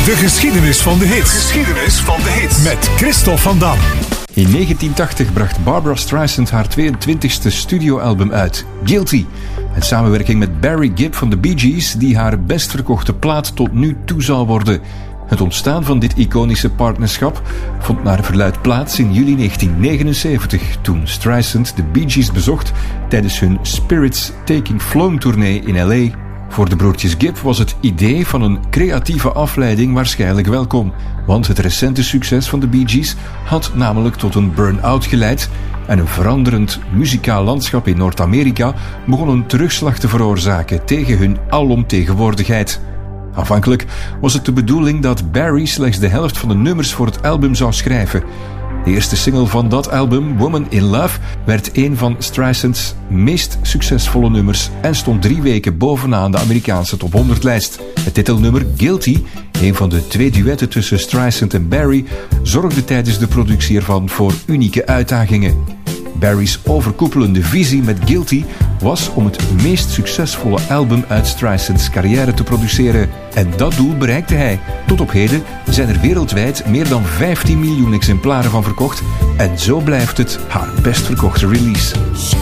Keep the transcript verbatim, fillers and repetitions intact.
De geschiedenis van de hits. Geschiedenis van de hits. Met Christophe van Dam. In negentien tachtig bracht Barbra Streisand haar tweeëntwintigste studioalbum uit, Guilty. In samenwerking met Barry Gibb van de Bee Gees, die haar best verkochte plaat tot nu toe zal worden. Het ontstaan van dit iconische partnerschap vond naar verluidt plaats in juli negentien negenenzeventig, toen Streisand de Bee Gees bezocht tijdens hun Spirits Taking Flight tournee in L A. Voor de broertjes Gibb was het idee van een creatieve afleiding waarschijnlijk welkom, want het recente succes van de Bee Gees had namelijk tot een burn-out geleid en een veranderend muzikaal landschap in Noord-Amerika begon een terugslag te veroorzaken tegen hun alomtegenwoordigheid. Aanvankelijk was het de bedoeling dat Barry slechts de helft van de nummers voor het album zou schrijven. De eerste single van dat album, Woman in Love, werd een van Streisand's meest succesvolle nummers en stond drie weken bovenaan de Amerikaanse top honderd lijst. Het titelnummer Guilty, een van de twee duetten tussen Streisand en Barry, zorgde tijdens de productie ervan voor unieke uitdagingen. Barry's overkoepelende visie met Guilty was om het meest succesvolle album uit Streisand's carrière te produceren. En dat doel bereikte hij. Tot op heden zijn er wereldwijd meer dan vijftien miljoen exemplaren van verkocht en zo blijft het haar best verkochte release.